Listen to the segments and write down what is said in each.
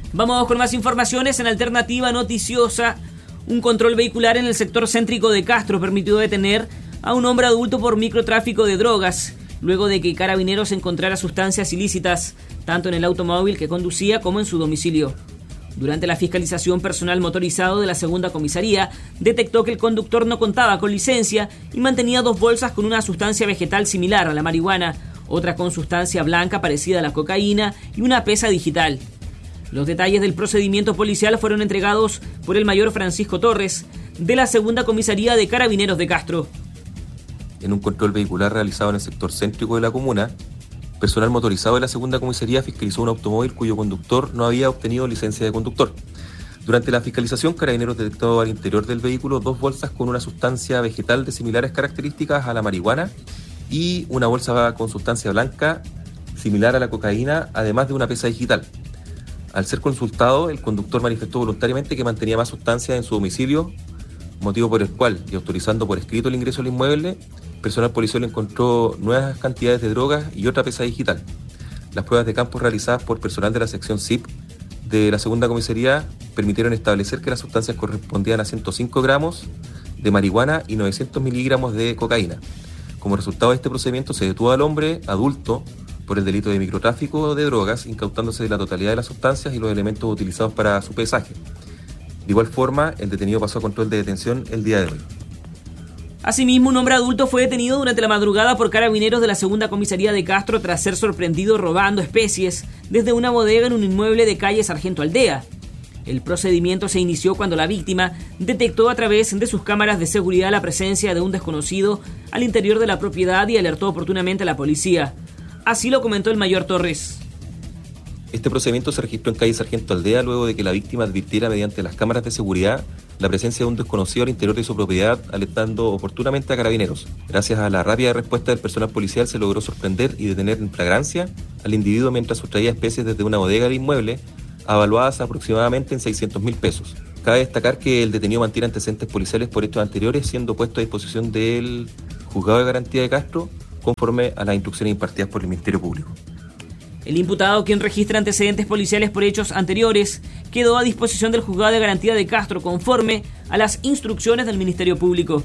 Vamos con más informaciones en Alternativa Noticiosa. Un control vehicular en el sector céntrico de Castro permitió detener a un hombre adulto por microtráfico de drogas, luego de que Carabineros encontrara sustancias ilícitas, tanto en el automóvil que conducía como en su domicilio. Durante la fiscalización, personal motorizado de la segunda comisaría detectó que el conductor no contaba con licencia y mantenía 2 bolsas con una sustancia vegetal similar a la marihuana, otra con sustancia blanca parecida a la cocaína y una pesa digital. Los detalles del procedimiento policial fueron entregados por el mayor Francisco Torres, de la segunda comisaría de Carabineros de Castro. En un control vehicular realizado en el sector céntrico de la comuna, personal motorizado de la segunda comisaría fiscalizó un automóvil cuyo conductor no había obtenido licencia de conductor. Durante la fiscalización, Carabineros detectó al interior del vehículo 2 bolsas con una sustancia vegetal de similares características a la marihuana y una bolsa con sustancia blanca similar a la cocaína, además de una pesa digital. Al ser consultado, el conductor manifestó voluntariamente que mantenía más sustancias en su domicilio, motivo por el cual, y autorizando por escrito el ingreso al inmueble, personal policial encontró nuevas cantidades de drogas y otra pesa digital. Las pruebas de campo realizadas por personal de la sección SIP de la segunda comisaría permitieron establecer que las sustancias correspondían a 105 gramos de marihuana y 900 miligramos de cocaína. Como resultado de este procedimiento se detuvo al hombre adulto por el delito de microtráfico de drogas, incautándose de la totalidad de las sustancias y los elementos utilizados para su pesaje. De igual forma, el detenido pasó a control de detención el día de hoy. Asimismo, un hombre adulto fue detenido durante la madrugada por Carabineros de la segunda comisaría de Castro tras ser sorprendido robando especies desde una bodega en un inmueble de calle Sargento Aldea. El procedimiento se inició cuando la víctima detectó a través de sus cámaras de seguridad la presencia de un desconocido al interior de la propiedad y alertó oportunamente a la policía. Así lo comentó el mayor Torres. Este procedimiento se registró en calle Sargento Aldea luego de que la víctima advirtiera mediante las cámaras de seguridad la presencia de un desconocido al interior de su propiedad, alertando oportunamente a Carabineros. Gracias a la rápida respuesta del personal policial se logró sorprender y detener en flagrancia al individuo mientras sustraía especies desde una bodega de inmueble, avaluadas aproximadamente en 600.000 pesos. Cabe destacar que el detenido mantiene antecedentes policiales por hechos anteriores, siendo puesto a disposición del Juzgado de Garantía de Castro, conforme a las instrucciones impartidas por el Ministerio Público. El imputado, quien registra antecedentes policiales por hechos anteriores, quedó a disposición del Juzgado de Garantía de Castro conforme a las instrucciones del Ministerio Público.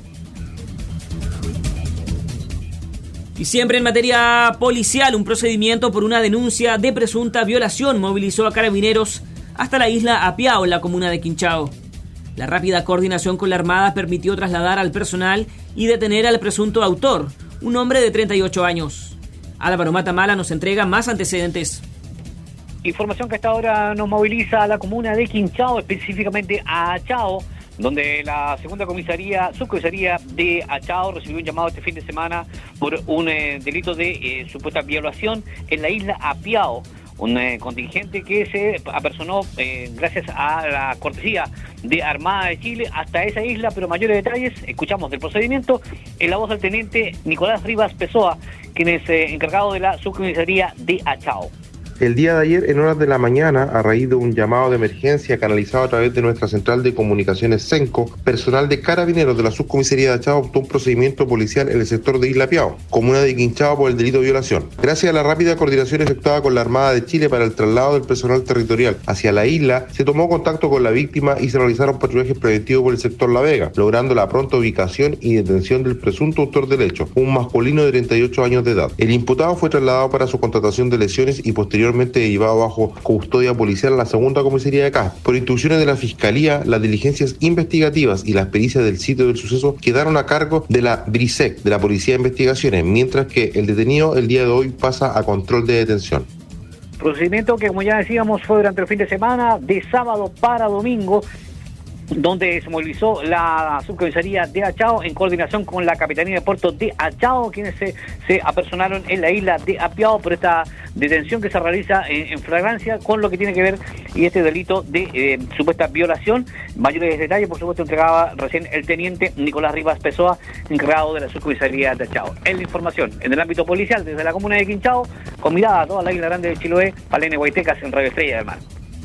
Y siempre en materia policial, un procedimiento por una denuncia de presunta violación movilizó a Carabineros hasta la isla Apiao, en la comuna de Quinchao. La rápida coordinación con la Armada permitió trasladar al personal y detener al presunto autor, un hombre de 38 años. Álvaro Matamala nos entrega más antecedentes. Información que hasta ahora nos moviliza a la comuna de Quinchao, específicamente a Achao, donde la segunda subcomisaría de Achao recibió un llamado este fin de semana por un delito de supuesta violación en la isla Apiao. Un contingente que se apersonó gracias a la cortesía de Armada de Chile hasta esa isla, pero mayores detalles escuchamos del procedimiento en la voz del teniente Nicolás Rivas Pessoa, quien es encargado de la subcomisaría de Achao. El día de ayer, en horas de la mañana, a raíz de un llamado de emergencia canalizado a través de nuestra central de comunicaciones CENCO, personal de Carabineros de la subcomisaría de Achao optó un procedimiento policial en el sector de Isla Apiao, comuna de Quinchao, por el delito de violación. Gracias a la rápida coordinación efectuada con la Armada de Chile para el traslado del personal territorial hacia la isla, se tomó contacto con la víctima y se realizaron patrullajes preventivos por el sector La Vega, logrando la pronta ubicación y detención del presunto autor del hecho, un masculino de 38 años de edad. El imputado fue trasladado para su constatación de lesiones y posteriormente llevado bajo custodia policial a la segunda comisaría de Castro. Por instrucciones de la Fiscalía, las diligencias investigativas y las pericias del sitio del suceso quedaron a cargo de la BRISEC, de la Policía de Investigaciones, mientras que el detenido el día de hoy pasa a control de detención. Procedimiento que, como ya decíamos, fue durante el fin de semana, de sábado para domingo, donde se movilizó la subcomisaría de Achao en coordinación con la Capitanía de Puerto de Achao, quienes se apersonaron en la isla de Apiao por esta detención que se realiza en flagrancia con lo que tiene que ver y este delito de supuesta violación. Mayores detalles, por supuesto, entregaba recién el teniente Nicolás Rivas Pessoa, encargado de la subcomisaría de Achao. En la información, en el ámbito policial, desde la comuna de Quinchao, con mirada a toda la isla grande de Chiloé, Palene, Guaitecas, en Radio Estrella del Mar.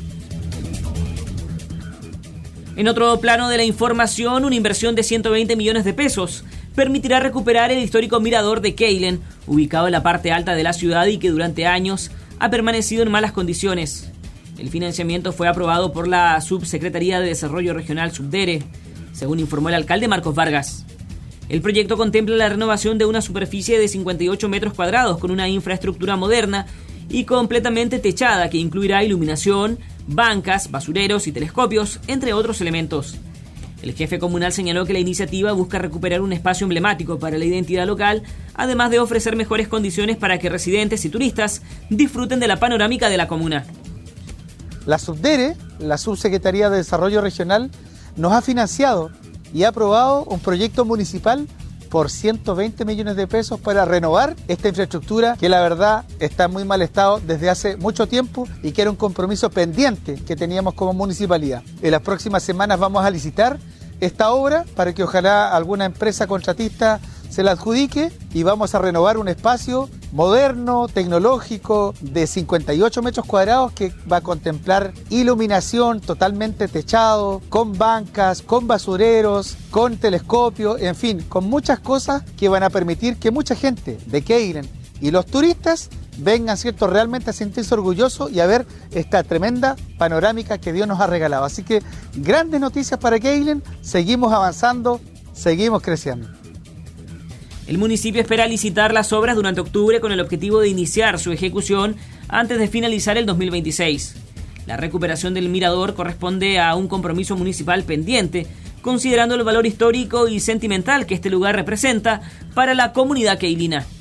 En otro plano de la información, una inversión de 120 millones de pesos permitirá recuperar el histórico mirador de Keilen, ubicado en la parte alta de la ciudad y que durante años ha permanecido en malas condiciones. El financiamiento fue aprobado por la Subsecretaría de Desarrollo Regional Subdere, según informó el alcalde Marcos Vargas. El proyecto contempla la renovación de una superficie de 58 metros cuadrados con una infraestructura moderna y completamente techada que incluirá iluminación, bancas, basureros y telescopios, entre otros elementos. El jefe comunal señaló que la iniciativa busca recuperar un espacio emblemático para la identidad local, además de ofrecer mejores condiciones para que residentes y turistas disfruten de la panorámica de la comuna. La Subdere, la Subsecretaría de Desarrollo Regional, nos ha financiado y ha aprobado un proyecto municipal por 120 millones de pesos para renovar esta infraestructura que la verdad está en muy mal estado desde hace mucho tiempo y que era un compromiso pendiente que teníamos como municipalidad. En las próximas semanas vamos a licitar esta obra para que ojalá alguna empresa contratista se la adjudique y vamos a renovar un espacio moderno, tecnológico, de 58 metros cuadrados que va a contemplar iluminación totalmente techado, con bancas, con basureros, con telescopios, en fin, con muchas cosas que van a permitir que mucha gente de Keilen y los turistas vengan, ¿cierto?, realmente a sentirse orgullosos y a ver esta tremenda panorámica que Dios nos ha regalado. Así que grandes noticias para Keilen, seguimos avanzando, seguimos creciendo. El municipio espera licitar las obras durante octubre con el objetivo de iniciar su ejecución antes de finalizar el 2026. La recuperación del mirador corresponde a un compromiso municipal pendiente, considerando el valor histórico y sentimental que este lugar representa para la comunidad keilina.